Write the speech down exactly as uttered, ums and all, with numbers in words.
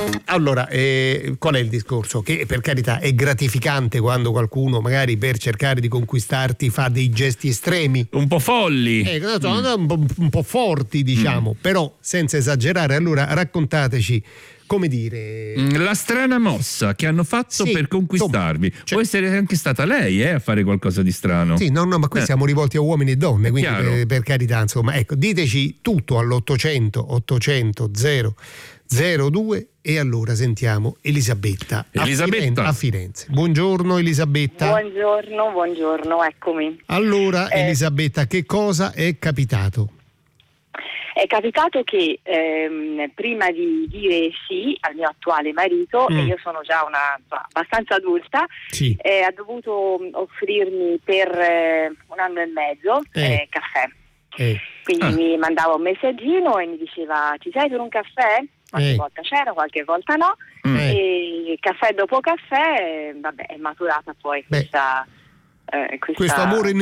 Allora, eh, qual è il discorso? Che per carità è gratificante quando qualcuno magari per cercare di conquistarti fa dei gesti estremi, un po' folli, eh, mm. un, po', un po' forti, diciamo, mm. però senza esagerare. Allora raccontateci, come dire, la strana mossa che hanno fatto, sì, per conquistarvi. Insomma, cioè, può essere anche stata lei eh, a fare qualcosa di strano. Sì, no, no, ma qui eh. siamo rivolti a uomini e donne, quindi per, per carità, insomma, ecco, diteci tutto all'ottocento ottocento zero zero due e allora sentiamo Elisabetta, Elisabetta. A, Firenze, a Firenze. Buongiorno Elisabetta. Buongiorno, buongiorno, eccomi. Allora eh. Elisabetta, che cosa è capitato? È capitato che ehm, prima di dire sì al mio attuale marito, mm. e io sono già una abbastanza adulta, sì. eh, ha dovuto offrirmi per eh, un anno e mezzo eh. Eh, caffè. Eh. Quindi ah. mi mandava un messaggino e mi diceva: ci sei per un caffè? Qualche eh. volta c'era, qualche volta no. Eh. E caffè dopo caffè, vabbè, è maturata poi Beh. questa, eh, questa... questo amore